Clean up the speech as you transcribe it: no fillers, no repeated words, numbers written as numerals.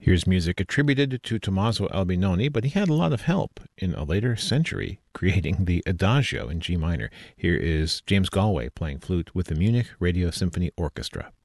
Here's music attributed to Tommaso Albinoni, but he had a lot of help in a later century creating the Adagio in G minor. Here is James Galway playing flute with the Munich Radio Symphony Orchestra.